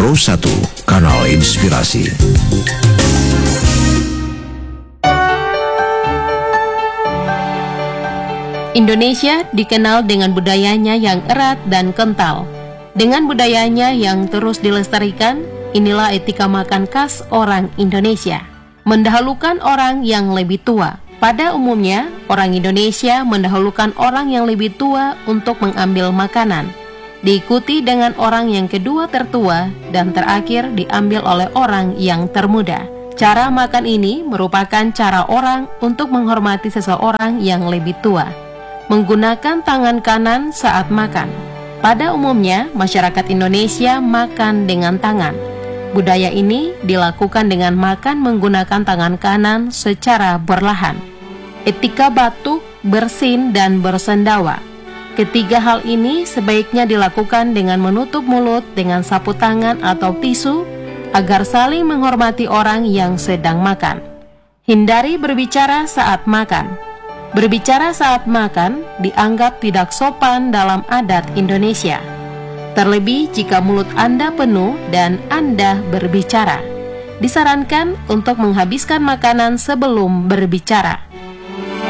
Pro 1, kanal inspirasi. Indonesia dikenal dengan budayanya yang erat dan kental. Dengan budayanya yang terus dilestarikan, inilah etika makan khas orang Indonesia. Mendahulukan orang yang lebih tua. Pada umumnya, orang Indonesia mendahulukan orang yang lebih tua untuk mengambil makanan, diikuti dengan orang yang kedua tertua, dan terakhir diambil oleh orang yang termuda. Cara makan ini merupakan cara orang untuk menghormati seseorang yang lebih tua. Menggunakan tangan kanan saat makan. Pada umumnya, masyarakat Indonesia makan dengan tangan. Budaya ini dilakukan dengan makan menggunakan tangan kanan secara berlahan. Etika batuk, bersin, dan bersendawa. Ketiga hal ini sebaiknya dilakukan dengan menutup mulut dengan sapu tangan atau tisu agar saling menghormati orang yang sedang makan. Hindari berbicara saat makan. Berbicara saat makan dianggap tidak sopan dalam adat Indonesia. Terlebih jika mulut Anda penuh dan Anda berbicara. Disarankan untuk menghabiskan makanan sebelum berbicara.